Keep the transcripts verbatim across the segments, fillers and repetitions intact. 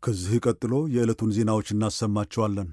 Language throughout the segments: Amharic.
ከዚህ ቀጥሎ የዕለቱን ዜናዎች እናሰማቸዋለን።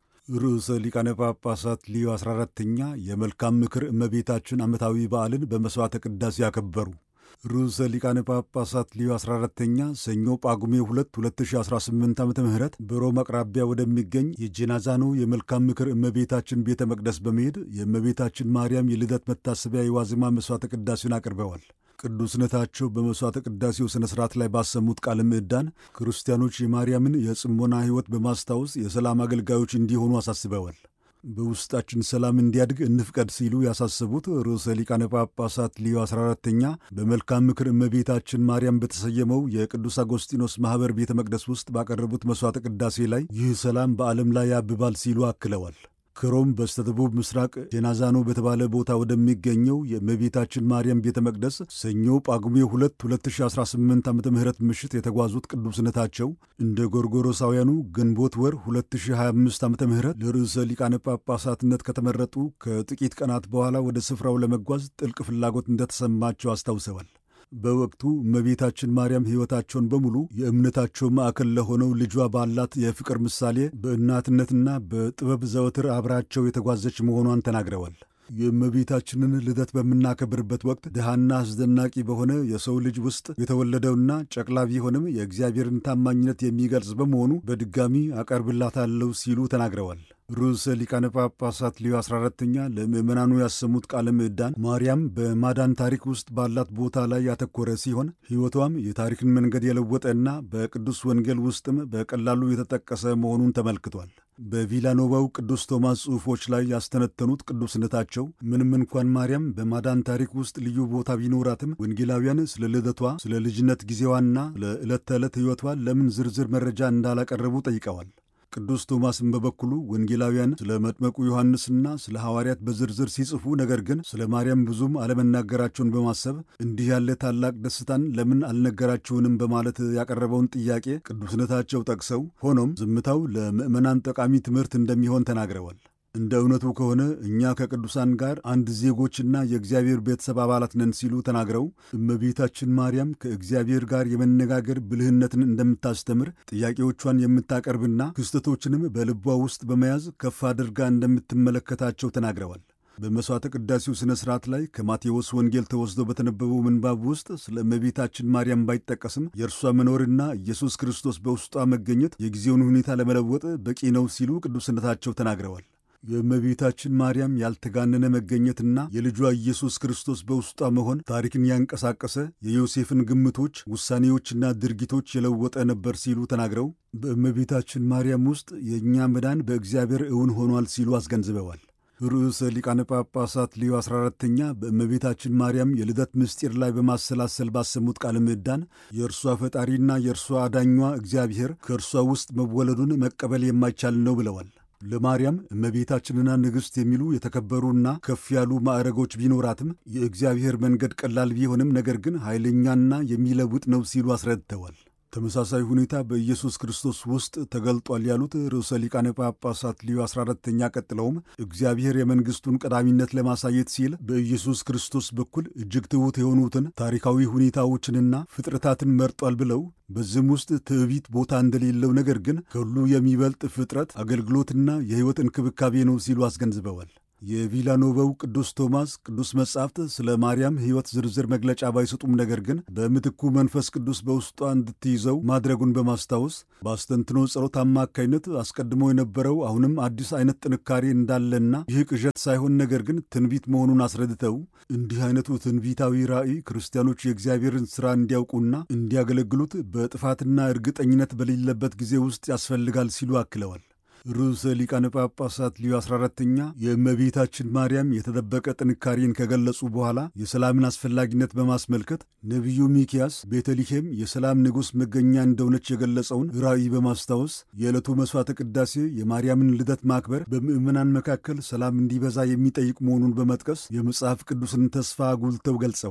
ርዕሰ ሊቃነ ጳጳሳት ሊዮ አስራ አራተኛ የመልካም ምክር እመቤታችን ዓመታዊ በዓልን በመሥዋዕተ ቅዳሴ ያከበሩ። ርዕሰ ሊቃነ ጳጳሳት ሊዮ አስራ አራተኛ ሰኞ ጳጉሜ ሁለት ሁለት ሺህ አስራ ስምንት ዓመተ ምህረት በሮም አቅራቢያ ወደሚገኝ የጄናዛኖ የመልካም ምክር እመቤታችን ቤተ መቅደስ በመሄድ የእመቤታችን ማርያም የልደት መታሰቢያ የዋዜማ መሥዋዕተ ቅዳሴን አቅርበዋል። ቅዱስነታቸው በመሥዋዕተ ቅዳሴው ሥነ ሥርዓት ላይ ባሰሙት ቃለ ምዕዳን ክርስቲያኖች የማርያምን የጽሞና ሕይወት በማስታወስ የሰላም አገልጋዮች እንዲሆኑ አሳስበዋል። በውስጣችን ሰላም እንዲያድግ እንፍቀድ ሲሉ ያሳሰቡት ርዕሰ ሊቃነ ጳጳሳት ሊዮ አስራ አራተኛ በመልካም ምክር እመቤታችን ማርያም በተሰየመው የቅዱስ አጎስጢኖስ ማኅበር ቤተ መቅደስ ውስጥ ባቀረቡት መሥዋዕተ ቅዳሴ ላይ ይህ ሰላም በዓለም ላይ ያብባል ሲሉ አክለዋል። ከሮም በስተደቡብ ምስራቅ ጄናዛኖ በተባለ ቦታ ወደሚገኘው የእመቤታችን ማርያም ቤተ መቅደስ ሰኞ ጳጉሜ ሁለት ሁለት ሺህ አስራ ስምንት ዓመተ ምህረት ምሽት የተጓዙት ቅዱስነታቸው እንደ ጎርጎሮሳውያኑ ግንቦት ወር ሁለት ሺህ ሀያ አምስት ዓመተ ምህረት ለርዕሰ ሊቃነ ጳጳሳትነት ከተመረጡ ከጥቂት ቀናት በኋላ ወደ ስፍራው ለመጓዝ ጥልቅ ፍላጎት እንደተሰማቸው አስታውሰዋል። በወቅቱ እመቤታችን ማርያም ሕይወታቸውን በሙሉ የእምነታቸው ማዕከል ለሆነው ልጇ ባላት የፍቅር ምሳሌ በእናትነትና በጥበብ ዘወትር አብራቸው የተጓዘች መሆኗን ተናግረዋል። የእመቤታችንን ልደት በምናከብርበት ወቅት ድሃና አስደናቂ በሆነ የሰው ልጅ ውስጥ የተወለደውና ጨቅላ ቢሆንም የእግዚአብሔርን ታማኝነት የሚገልጽ በመሆኑ በድጋሚ አቀርብላታለሁ ሲሉ ተናግረዋል። ርዕሰ ሊቃነ ጳጳሳት ሊዮ አስራ አራተኛ ለምዕመናኑ ያሰሙት ቃለ ምዕዳን ማርያም በማዳን ታሪክ ውስጥ ባላት ቦታ ላይ ያተኮረ ሲሆን ሕይወቷም የታሪክን መንገድ የለወጠና በቅዱስ ወንጌል ውስጥም በቀላሉ የተጠቀሰ መሆኑን ተመልክቷል። በቪላኖቫው ቅዱስ ቶማስ ጽሑፎች ላይ ያስተነተኑት ቅዱስነታቸው ምንም እንኳን ማርያም በማዳን ታሪክ ውስጥ ልዩ ቦታ ቢኖራትም ወንጌላውያን ስለ ልደቷ፣ ስለ ልጅነት ጊዜዋና ለዕለት ተዕለት ሕይወቷ ለምን ዝርዝር መረጃ እንዳላቀረቡ ጠይቀዋል። ቅዱስ ቶማስም በበኩሉ ወንጌላውያን ስለ መጥመቁ ዮሐንስና ስለ ሐዋርያት በዝርዝር ሲጽፉ ነገር ግን ስለ ማርያም ብዙም አለመናገራቸውን በማሰብ እንዲህ ያለ ታላቅ ደስታን ለምን አልነገራቸውንም በማለት ያቀረበውን ጥያቄ ቅዱስነታቸው ጠቅሰው ሆኖም ዝምታው ለምዕመናን ጠቃሚ ትምህርት እንደሚሆን ተናግረዋል። እንደ እውነቱ ከሆነ እኛ ከቅዱሳን ጋር አንድ ዜጎችና የእግዚአብሔር ቤተሰብ አባላት ነን ሲሉ ተናግረው እመቤታችን ማርያም ከእግዚአብሔር ጋር የመነጋገር ብልህነትን እንደምታስተምር ጥያቄዎቿን የምታቀርብና ክስተቶችንም በልቧ ውስጥ በመያዝ ከፍ አድርጋ እንደምትመለከታቸው ተናግረዋል። በመሥዋዕተ ቅዳሴው ሥነ ሥርዓት ላይ ከማቴዎስ ወንጌል ተወስዶ በተነበበው ምንባብ ውስጥ ስለ እመቤታችን ማርያም ባይጠቀስም የእርሷ መኖርና ኢየሱስ ክርስቶስ በውስጧ መገኘት የጊዜውን ሁኔታ ለመለወጥ በቂ ነው ሲሉ ቅዱስነታቸው ተናግረዋል። የእመቤታችን ማርያም ያልተጋነነ መገኘትና የልጇ ኢየሱስ ክርስቶስ በውስጧ መሆን ታሪክን ያንቀሳቀሰ የዮሴፍን ግምቶች፣ ውሳኔዎችና ድርጊቶች የለወጠ ነበር ሲሉ ተናግረው በእመቤታችን ማርያም ውስጥ የእኛ መዳን በእግዚአብሔር እውን ሆኗል ሲሉ አስገንዝበዋል። ርዕሰ ሊቃነ ጳጳሳት ሊዮ አስራ አራተኛ በእመቤታችን ማርያም የልደት ምስጢር ላይ በማሰላሰል ባሰሙት ቃለ ምዕዳን የእርሷ ፈጣሪና የእርሷ አዳኟ እግዚአብሔር ከእርሷ ውስጥ መወለዱን መቀበል የማይቻል ነው ብለዋል። ለማርያም እመቤታችንና ንግሥት የሚሉ የተከበሩና ከፍ ያሉ ማዕረጎች ቢኖራትም የእግዚአብሔር መንገድ ቀላል ቢሆንም ነገር ግን ኃይለኛና የሚለውጥ ነው ሲሉ አስረድተዋል። ተመሳሳይ ሁኔታ በኢየሱስ ክርስቶስ ውስጥ ተገልጧል ያሉት ርዕሰ ሊቃነ ጳጳሳት ሊዮ አስራ አራተኛ ቀጥለውም እግዚአብሔር የመንግሥቱን ቀዳሚነት ለማሳየት ሲል በኢየሱስ ክርስቶስ በኩል እጅግ ትሑት የሆኑትን ታሪካዊ ሁኔታዎችንና ፍጥረታትን መርጧል ብለው በዚህም ውስጥ ትዕቢት ቦታ እንደሌለው ነገር ግን ከሁሉ የሚበልጥ ፍጥረት አገልግሎትና የሕይወት እንክብካቤ ነው ሲሉ አስገንዝበዋል። የቪላኖቫው ቅዱስ ቶማስ ቅዱስ መጻሕፍት ስለ ማርያም ሕይወት ዝርዝር መግለጫ ባይሰጡም ነገር ግን በምትኩ መንፈስ ቅዱስ በውስጧ እንድትይዘው ማድረጉን በማስታወስ በአስተንትኖ ጸሎት አማካይነት አስቀድሞ የነበረው አሁንም አዲስ አይነት ጥንካሬ እንዳለና ይህ ቅዠት ሳይሆን ነገር ግን ትንቢት መሆኑን አስረድተው እንዲህ አይነቱ ትንቢታዊ ራእይ ክርስቲያኖች የእግዚአብሔርን ሥራ እንዲያውቁና እንዲያገለግሉት በጥፋትና እርግጠኝነት በሌለበት ጊዜ ውስጥ ያስፈልጋል ሲሉ አክለዋል። ርዕሰ ሊቃነ ጳጳሳት ሊዮ አስራ አራተኛ የእመቤታችን ማርያም የተደበቀ ጥንካሬን ከገለጹ በኋላ የሰላምን አስፈላጊነት በማስመልከት ነቢዩ ሚክያስ ቤተልሔም የሰላም ንጉሥ መገኛ እንደሆነች የገለጸውን ራእይ በማስታወስ የዕለቱ መሥዋዕተ ቅዳሴ የማርያምን ልደት ማክበር በምዕመናን መካከል ሰላም እንዲበዛ የሚጠይቅ መሆኑን በመጥቀስ የመጽሐፍ ቅዱስን ተስፋ አጉልተው ገልጸዋል።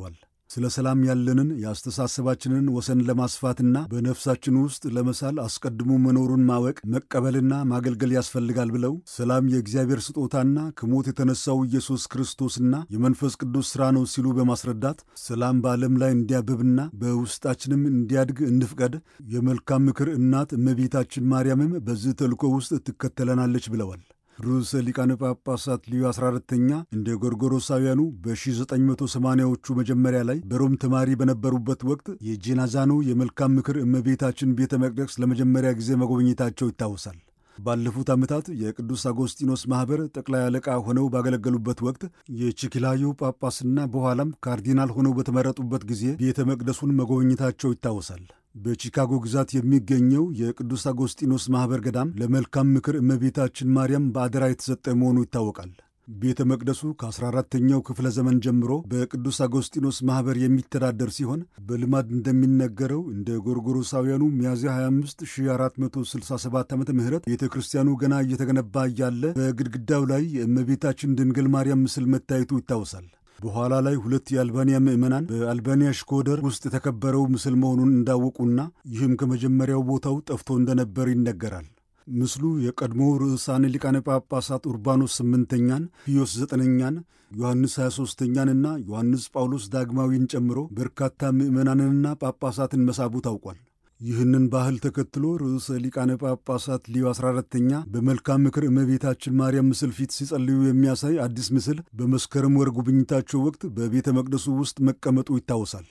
ስለ ሰላም ያለንን የአስተሳሰባችንን ወሰን ለማስፋትና በነፍሳችን ውስጥ ለመሳል አስቀድሞ መኖሩን ማወቅ መቀበልና ማገልገል ያስፈልጋል ብለው ሰላም የእግዚአብሔር ስጦታና ከሞት የተነሳው ኢየሱስ ክርስቶስና የመንፈስ ቅዱስ ሥራ ነው ሲሉ በማስረዳት ሰላም በዓለም ላይ እንዲያብብና በውስጣችንም እንዲያድግ እንፍቀድ። የመልካም ምክር እናት እመቤታችን ማርያምም በዚህ ተልእኮ ውስጥ ትከተለናለች ብለዋል። ርዕሰ ሊቃነ ጳጳሳት ሊዮ አስራ አራተኛ እንደ ጎርጎሮሳውያኑ በ1980ዎቹ መጀመሪያ ላይ በሮም ተማሪ በነበሩበት ወቅት የጄናዛኖ የመልካም ምክር እመቤታችን ቤተ መቅደስ ለመጀመሪያ ጊዜ መጎብኘታቸው ይታወሳል። ባለፉት ዓመታት የቅዱስ አጎስጢኖስ ማኅበር ጠቅላይ አለቃ ሆነው ባገለገሉበት ወቅት የቺኪላዮ ጳጳስና በኋላም ካርዲናል ሆነው በተመረጡበት ጊዜ ቤተ መቅደሱን መጎብኘታቸው ይታወሳል። በቺካጎ ግዛት የሚገኘው የቅዱስ አጎስጢኖስ ማኅበር ገዳም ለመልካም ምክር እመቤታችን ማርያም በአደራ የተሰጠ መሆኑ ይታወቃል። ቤተ መቅደሱ ከአስራ አራተኛው ክፍለ ዘመን ጀምሮ በቅዱስ አጎስጢኖስ ማኅበር የሚተዳደር ሲሆን በልማድ እንደሚነገረው እንደ ጎርጎሮሳውያኑ ሚያዝያ ሃያ አምስት ሺህ አራት መቶ ስልሳ ሰባት ዓመተ ምህረት ቤተ ክርስቲያኑ ገና እየተገነባ እያለ በግድግዳው ላይ የእመቤታችን ድንግል ማርያም ምስል መታየቱ ይታወሳል። በኋላ ላይ ሁለት የአልባንያ ምዕመናን በአልባንያ ሽኮደር ውስጥ የተከበረው ምስል መሆኑን እንዳወቁና ይህም ከመጀመሪያው ቦታው ጠፍቶ እንደነበር ይነገራል። ምስሉ የቀድሞ ርዕሳነ ሊቃነ ጳጳሳት ኡርባኖስ ስምንተኛን፣ ፒዮስ ዘጠነኛን፣ ዮሐንስ ሃያ ሦስተኛንና ዮሐንስ ጳውሎስ ዳግማዊን ጨምሮ በርካታ ምዕመናንንና ጳጳሳትን መሳቡ ታውቋል። ይህንን ባህል ተከትሎ ርዕሰ ሊቃነ ጳጳሳት ሊዮ አስራ አራተኛ በመልካም ምክር እመቤታችን ማርያም ምስል ፊት ሲጸልዩ የሚያሳይ አዲስ ምስል በመስከረም ወር ጉብኝታቸው ወቅት በቤተ መቅደሱ ውስጥ መቀመጡ ይታወሳል።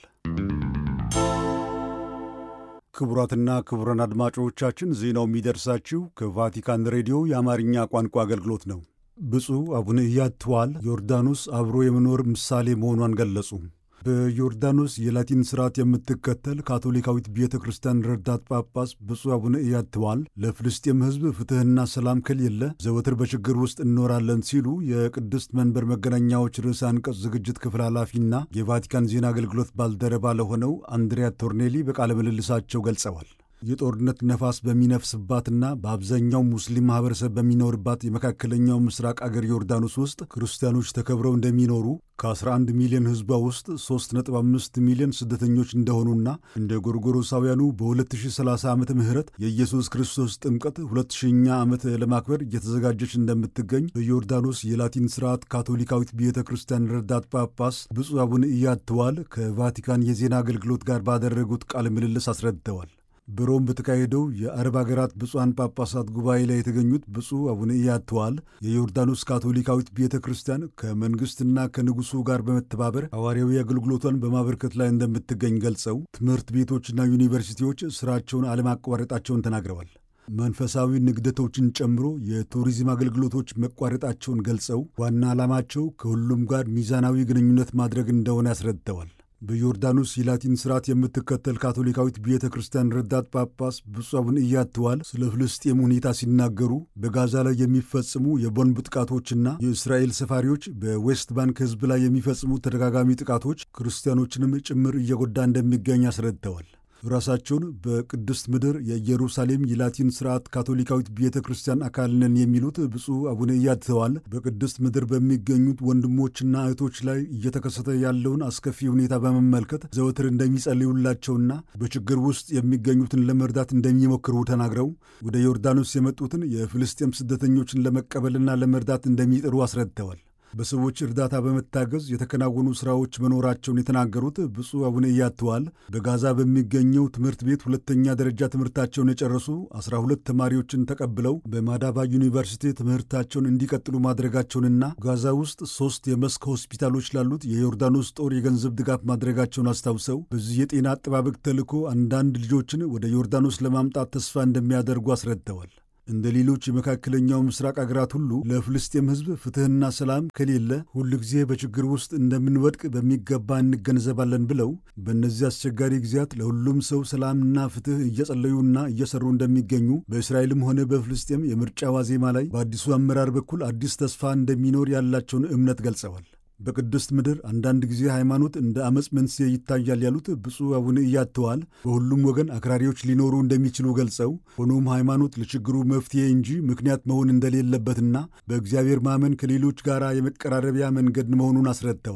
ክቡራትና ክቡራን አድማጮቻችን ዜናው የሚደርሳችሁ ከቫቲካን ሬዲዮ የአማርኛ ቋንቋ አገልግሎት ነው። ብፁዕ አቡነ ኢያድ ተዋል ዮርዳኖስ አብሮ የመኖር ምሳሌ መሆኗን ገለጹ። በዮርዳኖስ የላቲን ሥርዓት የምትከተል ካቶሊካዊት ቤተ ክርስቲያን ረዳት ጳጳስ ብፁዕ አቡነ ኢያድ ተዋል ለፍልስጤም ሕዝብ ፍትሕና ሰላም ከሌለ ዘወትር በችግር ውስጥ እንኖራለን ሲሉ የቅድስት መንበር መገናኛዎች ርዕሰ አንቀጽ ዝግጅት ክፍል ኃላፊና የቫቲካን ዜና አገልግሎት ባልደረባ ለሆነው አንድሪያ ቶርኔሊ በቃለ ምልልሳቸው ገልጸዋል። የጦርነት ነፋስ በሚነፍስባትና በአብዛኛው ሙስሊም ማኅበረሰብ በሚኖርባት የመካከለኛው ምስራቅ አገር ዮርዳኖስ ውስጥ ክርስቲያኖች ተከብረው እንደሚኖሩ ከ11 ሚሊዮን ሕዝቧ ውስጥ ሶስት ነጥብ አምስት ሚሊዮን ስደተኞች እንደሆኑና እንደ ጎርጎሮሳውያኑ በ2030 ዓመተ ምህረት የኢየሱስ ክርስቶስ ጥምቀት ሁለት ሺኛ ዓመት ለማክበር እየተዘጋጀች እንደምትገኝ በዮርዳኖስ የላቲን ሥርዓት ካቶሊካዊት ቤተ ክርስቲያን ረዳት ጳጳስ ብፁዕ አቡነ ኢያድ ተዋል ከቫቲካን የዜና አገልግሎት ጋር ባደረጉት ቃለ ምልልስ አስረድተዋል። በሮም በተካሄደው የአረብ አገራት ብፁዓን ጳጳሳት ጉባኤ ላይ የተገኙት ብፁዕ አቡነ ኢያድ ተዋል የዮርዳኖስ ካቶሊካዊት ቤተ ክርስቲያን ከመንግሥትና ከንጉሡ ጋር በመተባበር ሐዋርያዊ አገልግሎቷን በማበርከት ላይ እንደምትገኝ ገልጸው ትምህርት ቤቶችና ዩኒቨርሲቲዎች ሥራቸውን አለማቋረጣቸውን ተናግረዋል። መንፈሳዊ ንግደቶችን ጨምሮ የቱሪዝም አገልግሎቶች መቋረጣቸውን ገልጸው ዋና ዓላማቸው ከሁሉም ጋር ሚዛናዊ ግንኙነት ማድረግ እንደሆነ ያስረድተዋል። በዮርዳኖስ የላቲን ሥርዓት የምትከተል ካቶሊካዊት ቤተ ክርስቲያን ረዳት ጳጳስ ብፁዕ አቡነ ኢያድ ተዋል ስለ ፍልስጤም ሁኔታ ሲናገሩ በጋዛ ላይ የሚፈጽሙ የቦምብ ጥቃቶችና የእስራኤል ሰፋሪዎች በዌስት ባንክ ሕዝብ ላይ የሚፈጽሙ ተደጋጋሚ ጥቃቶች ክርስቲያኖችንም ጭምር እየጎዳ እንደሚገኝ አስረድተዋል። ራሳቸውን በቅድስት ምድር የኢየሩሳሌም የላቲን ሥርዓት ካቶሊካዊት ቤተ ክርስቲያን አካል ነን የሚሉት ብፁዕ አቡነ ኢያድ ተዋል በቅድስት ምድር በሚገኙት ወንድሞችና እህቶች ላይ እየተከሰተ ያለውን አስከፊ ሁኔታ በመመልከት ዘወትር እንደሚጸልዩላቸውና በችግር ውስጥ የሚገኙትን ለመርዳት እንደሚሞክሩ ተናግረው ወደ ዮርዳኖስ የመጡትን የፍልስጤም ስደተኞችን ለመቀበልና ለመርዳት እንደሚጥሩ አስረድተዋል። በሰዎች እርዳታ በመታገዝ የተከናወኑ ሥራዎች መኖራቸውን የተናገሩት ብፁዕ አቡነ ኢያድ ተዋል በጋዛ በሚገኘው ትምህርት ቤት ሁለተኛ ደረጃ ትምህርታቸውን የጨረሱ አስራ ሁለት ተማሪዎችን ተቀብለው በማዳባ ዩኒቨርሲቲ ትምህርታቸውን እንዲቀጥሉ ማድረጋቸውንና ጋዛ ውስጥ ሦስት የመስክ ሆስፒታሎች ላሉት የዮርዳኖስ ጦር የገንዘብ ድጋፍ ማድረጋቸውን አስታውሰው በዚህ የጤና አጠባበቅ ተልዕኮ አንዳንድ ልጆችን ወደ ዮርዳኖስ ለማምጣት ተስፋ እንደሚያደርጉ አስረድተዋል። እንደ ሌሎች የመካከለኛው ምስራቅ አገራት ሁሉ ለፍልስጤም ሕዝብ ፍትሕና ሰላም ከሌለ ሁል ጊዜ በችግር ውስጥ እንደምንወድቅ በሚገባ እንገነዘባለን ብለው በእነዚህ አስቸጋሪ ጊዜያት ለሁሉም ሰው ሰላምና ፍትሕ እየጸለዩና እየሰሩ እንደሚገኙ በእስራኤልም ሆነ በፍልስጤም የምርጫ ዋዜማ ላይ በአዲሱ አመራር በኩል አዲስ ተስፋ እንደሚኖር ያላቸውን እምነት ገልጸዋል። በቅድስት ምድር አንዳንድ ጊዜ ሃይማኖት እንደ ዓመፅ መንስኤ ይታያል ያሉት ብፁዕ አቡነ ኢያድ ተዋል በሁሉም ወገን አክራሪዎች ሊኖሩ እንደሚችሉ ገልጸው ሆኖም ሃይማኖት ለችግሩ መፍትሄ እንጂ ምክንያት መሆን እንደሌለበትና በእግዚአብሔር ማመን ከሌሎች ጋር የመቀራረቢያ መንገድ መሆኑን አስረድተዋል።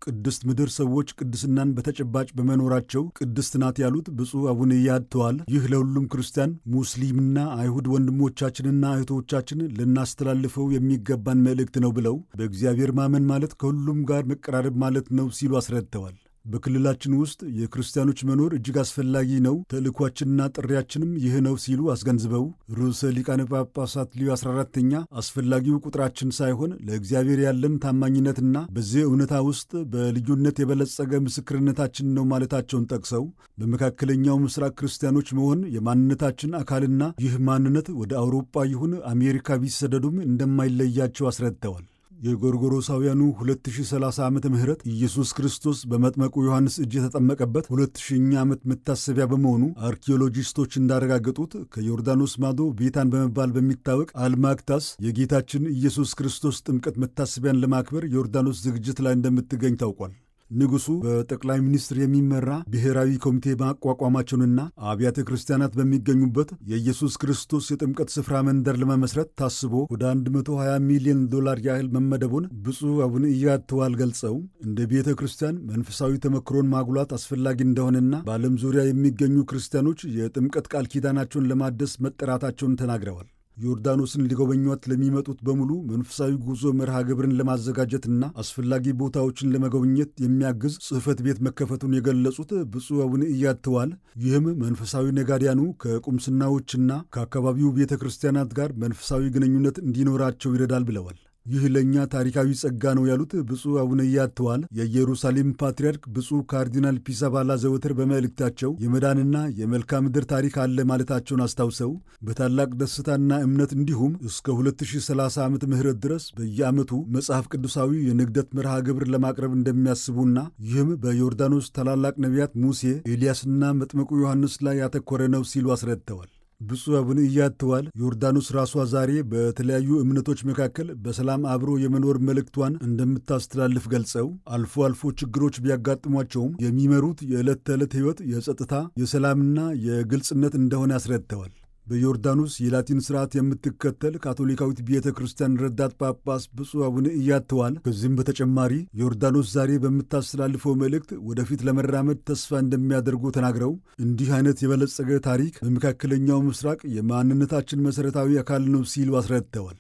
ቅድስት ምድር ሰዎች ቅድስናን በተጨባጭ በመኖራቸው ቅድስት ናት ያሉት ብፁዕ አቡነ ኢያድ ተዋል ይህ ለሁሉም ክርስቲያን፣ ሙስሊምና አይሁድ ወንድሞቻችንና እህቶቻችን ልናስተላልፈው የሚገባን መልእክት ነው ብለው በእግዚአብሔር ማመን ማለት ከሁሉም ጋር መቀራረብ ማለት ነው ሲሉ አስረድተዋል። በክልላችን ውስጥ የክርስቲያኖች መኖር እጅግ አስፈላጊ ነው፣ ተልእኳችንና ጥሪያችንም ይህ ነው ሲሉ አስገንዝበው ርዕሰ ሊቃነ ጳጳሳት ሊዮ አስራ አራተኛ አስፈላጊው ቁጥራችን ሳይሆን ለእግዚአብሔር ያለን ታማኝነትና በዚህ እውነታ ውስጥ በልዩነት የበለጸገ ምስክርነታችን ነው ማለታቸውን ጠቅሰው በመካከለኛው ምስራቅ ክርስቲያኖች መሆን የማንነታችን አካልና ይህ ማንነት ወደ አውሮፓ ይሁን አሜሪካ ቢሰደዱም እንደማይለያቸው አስረድተዋል። የጎርጎሮሳውያኑ ሁለት ሺህ ሰላሳ ዓመተ ምህረት ኢየሱስ ክርስቶስ በመጥመቁ ዮሐንስ እጅ የተጠመቀበት ሁለት ሺህኛ ዓመት መታሰቢያ በመሆኑ አርኪኦሎጂስቶች እንዳረጋገጡት ከዮርዳኖስ ማዶ ቤታን በመባል በሚታወቅ አልማክታስ የጌታችን ኢየሱስ ክርስቶስ ጥምቀት መታሰቢያን ለማክበር ዮርዳኖስ ዝግጅት ላይ እንደምትገኝ ታውቋል። ንጉሡ በጠቅላይ ሚኒስትር የሚመራ ብሔራዊ ኮሚቴ ማቋቋማቸውንና አብያተ ክርስቲያናት በሚገኙበት የኢየሱስ ክርስቶስ የጥምቀት ስፍራ መንደር ለመመስረት ታስቦ ወደ መቶ ሃያ ሚሊዮን ዶላር ያህል መመደቡን ብፁዕ አቡነ ኢያድ ተዋል ገልጸው እንደ ቤተ ክርስቲያን መንፈሳዊ ተመክሮን ማጉላት አስፈላጊ እንደሆነና በዓለም ዙሪያ የሚገኙ ክርስቲያኖች የጥምቀት ቃል ኪዳናቸውን ለማደስ መጠራታቸውን ተናግረዋል። ዮርዳኖስን ሊጎበኟት ለሚመጡት በሙሉ መንፈሳዊ ጉዞ መርሃ ግብርን ለማዘጋጀትና አስፈላጊ ቦታዎችን ለመጎብኘት የሚያግዝ ጽሕፈት ቤት መከፈቱን የገለጹት ብፁዕ አቡነ ኢያድ ተዋል ይህም መንፈሳዊ ነጋዴያኑ ከቁምስናዎችና ከአካባቢው ቤተ ክርስቲያናት ጋር መንፈሳዊ ግንኙነት እንዲኖራቸው ይረዳል ብለዋል። ይህ ለእኛ ታሪካዊ ጸጋ ነው ያሉት ብፁዕ አቡነ ኢያድ ተዋል የኢየሩሳሌም ፓትርያርክ ብፁዕ ካርዲናል ፒሳባላ ዘወትር በመልእክታቸው የመዳንና የመልክዓ ምድር ታሪክ አለ ማለታቸውን አስታውሰው በታላቅ ደስታና እምነት እንዲሁም እስከ ሁለት ሺህ ሰላሳ ዓመተ ምህረት ድረስ በየዓመቱ መጽሐፍ ቅዱሳዊ የንግደት መርሃ ግብር ለማቅረብ እንደሚያስቡና ይህም በዮርዳኖስ ታላላቅ ነቢያት ሙሴ፣ ኤልያስና መጥምቁ ዮሐንስ ላይ ያተኮረ ነው ሲሉ አስረድተዋል። ብፁዕ አቡነ ኢያድ ተዋል ዮርዳኖስ ራሷ ዛሬ በተለያዩ እምነቶች መካከል በሰላም አብሮ የመኖር መልእክቷን እንደምታስተላልፍ ገልጸው አልፎ አልፎ ችግሮች ቢያጋጥሟቸውም የሚመሩት የዕለት ተዕለት ሕይወት የጸጥታ፣ የሰላምና የግልጽነት እንደሆነ አስረድተዋል። በዮርዳኖስ የላቲን ሥርዓት የምትከተል ካቶሊካዊት ቤተ ክርስቲያን ረዳት ጳጳስ ብፁዕ አቡነ ኢያድ ተዋል ከዚህም በተጨማሪ ዮርዳኖስ ዛሬ በምታስተላልፈው መልእክት ወደፊት ለመራመድ ተስፋ እንደሚያደርጉ ተናግረው እንዲህ አይነት የበለጸገ ታሪክ በመካከለኛው ምስራቅ የማንነታችን መሠረታዊ አካል ነው ሲሉ አስረድተዋል።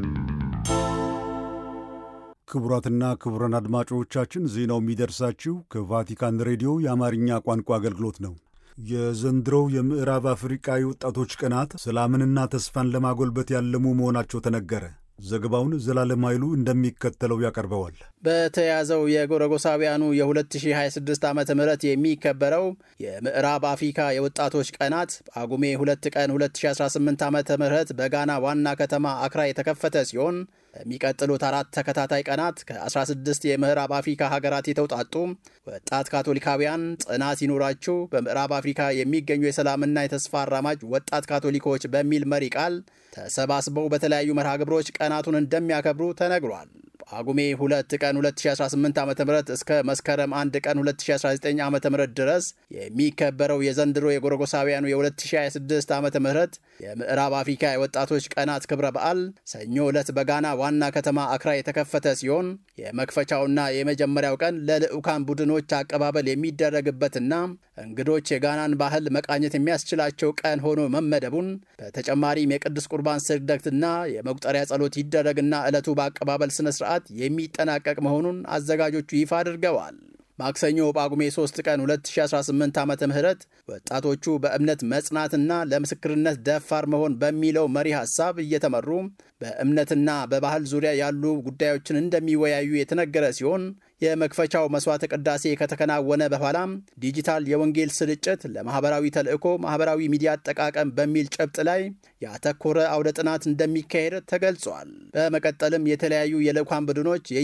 ክቡራትና ክቡራን አድማጮቻችን ዜናው የሚደርሳችሁ ከቫቲካን ሬዲዮ የአማርኛ ቋንቋ አገልግሎት ነው። የዘንድሮው የምዕራብ አፍሪቃ የወጣቶች ቀናት ሰላምንና ተስፋን ለማጎልበት ያለሙ መሆናቸው ተነገረ። ዘገባውን ዘላለም ኃይሉ እንደሚከተለው ያቀርበዋል። በተያዘው የጎረጎሳውያኑ የ2026 ዓመተ ምህረት የሚከበረው የምዕራብ አፍሪካ የወጣቶች ቀናት ጳጉሜ ሁለት ቀን ሁለት ሺህ አስራ ስምንት ዓመተ ምህረት በጋና ዋና ከተማ አክራ የተከፈተ ሲሆን በሚቀጥሉት አራት ተከታታይ ቀናት ከ16 የምዕራብ አፍሪካ ሀገራት የተውጣጡ ወጣት ካቶሊካውያን ጽናት ይኑራችሁ በምዕራብ አፍሪካ የሚገኙ የሰላምና የተስፋ አራማጅ ወጣት ካቶሊኮች በሚል መሪ ቃል ተሰባስበው በተለያዩ መርሃ ግብሮች ቀናቱን እንደሚያከብሩ ተነግሯል። ጳጉሜ ሁለት ቀን ሁለት ሺህ አስራ ስምንት ዓመተ ምህረት እስከ መስከረም አንድ ቀን ሁለት ሺህ አስራ ዘጠኝ ዓመተ ምህረት ድረስ የሚከበረው የዘንድሮ የጎረጎሳውያኑ የ2026 ዓመተ ምህረት የምዕራብ አፍሪካ የወጣቶች ቀናት ክብረ በዓል ሰኞ ዕለት በጋና ዋና ከተማ አክራ የተከፈተ ሲሆን የመክፈቻውና የመጀመሪያው ቀን ለልዑካን ቡድኖች አቀባበል የሚደረግበትና እንግዶች የጋናን ባህል መቃኘት የሚያስችላቸው ቀን ሆኖ መመደቡን በተጨማሪም የቅዱስ ቁርባን ስግደትና የመቁጠሪያ ጸሎት ይደረግና ዕለቱ በአቀባበል ስነ ስርዓት የሚጠናቀቅ መሆኑን አዘጋጆቹ ይፋ አድርገዋል። ማክሰኞ ጳጉሜ ሶስት ቀን ሁለት ሺህ አስራ ስምንት ዓመተ ምህረት ወጣቶቹ በእምነት መጽናትና ለምስክርነት ደፋር መሆን በሚለው መሪ ሐሳብ እየተመሩ በእምነትና በባህል ዙሪያ ያሉ ጉዳዮችን እንደሚወያዩ የተነገረ ሲሆን የመክፈቻው መስዋዕተ ቅዳሴ ከተከናወነ በኋላም ዲጂታል የወንጌል ስርጭት ለማህበራዊ ተልእኮ ማህበራዊ ሚዲያ አጠቃቀም በሚል ጭብጥ ላይ ያተኮረ አውደ ጥናት እንደሚካሄድ ተገልጿል። በመቀጠልም የተለያዩ የልዑካን ቡድኖች